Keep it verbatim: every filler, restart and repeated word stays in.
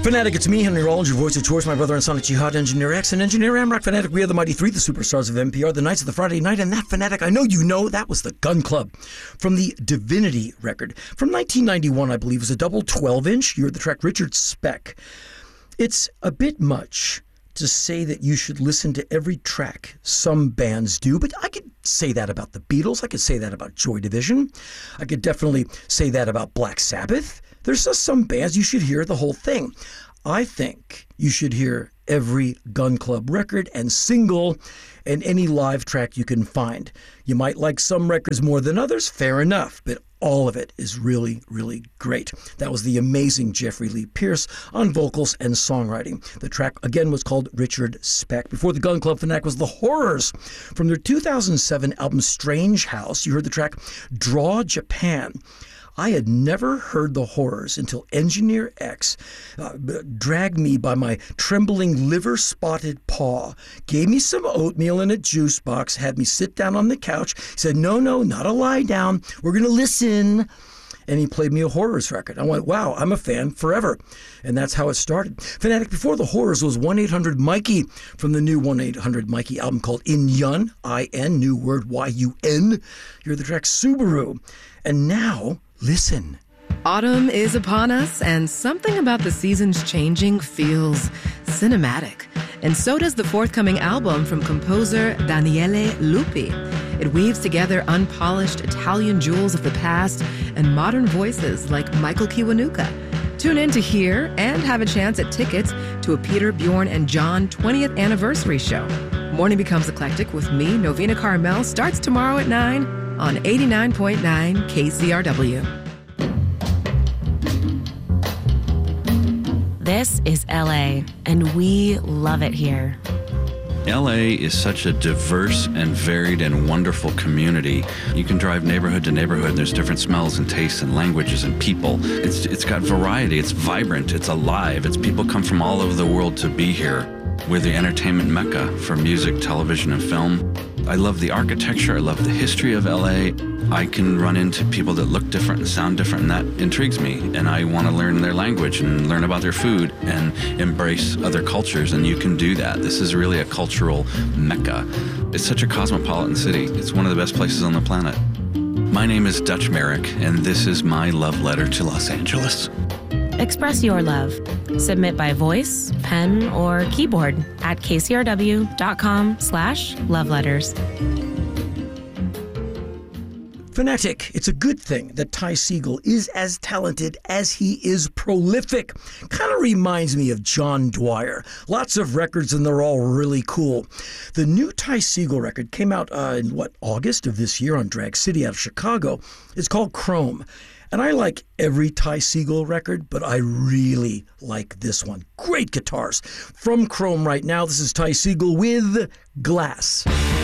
Fanatic, it's me, Henry Rollins, your voice of choice, my brother and Sonic Jihad, Engineer X, and Engineer Amrock. Fanatic, we are the Mighty Three, the superstars of N P R, the Knights of the Friday Night, and that Fanatic, I know you know, that was the Gun Club. From the Divinity record, from nineteen ninety-one, I believe, it was a double twelve-inch. You heard the track Richard Speck. It's a bit much to say that you should listen to every track some bands do, but I could say that about the Beatles. I could say that about Joy Division. I could definitely say that about Black Sabbath. There's just some bands you should hear the whole thing. I think you should hear every Gun Club record and single and any live track you can find. You might like some records more than others, fair enough, but all of it is really, really great. That was the amazing Jeffrey Lee Pierce on vocals and songwriting. The track, again, was called Richard Speck. Before the Gun Club, Fanatic was The Horrors. From their two thousand seven album Strange House, you heard the track Draw Japan. I had never heard The Horrors until Engineer X uh, dragged me by my trembling liver-spotted paw, gave me some oatmeal in a juice box, had me sit down on the couch, said, no, no, not a lie down, we're going to listen. And he played me a Horrors record. I went, wow, I'm a fan forever. And that's how it started. Fanatic, before The Horrors was one eight hundred Mikey from the new one eight hundred Mikey album called In Yun, I N, new word Y U N. You're the track Subaru. And now, listen. Autumn is upon us, and something about the seasons changing feels cinematic. And so does the forthcoming album from composer Daniele Lupi. It weaves together unpolished Italian jewels of the past and modern voices like Michael Kiwanuka. Tune in to hear and have a chance at tickets to a Peter, Bjorn, and John twentieth anniversary show. Morning Becomes Eclectic with me, Novena Carmel, starts tomorrow at nine on eighty-nine point nine K C R W. This is L A, and we love it here. L A is such a diverse and varied and wonderful community. You can drive neighborhood to neighborhood, and there's different smells and tastes and languages and people. It's It's got variety, it's vibrant, it's alive. It's people come from all over the world to be here. We're the entertainment mecca for music, television, and film. I love the architecture, I love the history of L A. I can run into people that look different and sound different, and that intrigues me. And I want to learn their language and learn about their food and embrace other cultures, and you can do that. This is really a cultural mecca. It's such a cosmopolitan city. It's one of the best places on the planet. My name is Dutch Merrick, and this is my love letter to Los Angeles. Express your love. Submit by voice, pen, or keyboard at kcrw.com slash love letters. Fanatic, it's a good thing that Ty Segall is as talented as he is prolific. Kind of reminds me of John Dwyer. Lots of records, and they're all really cool. The new Ty Segall record came out uh, in, what, August of this year on Drag City out of Chicago. It's called Chrome. And I like every Ty Segall record, but I really like this one. Great guitars. From Chrome right now, this is Ty Segall with Glass.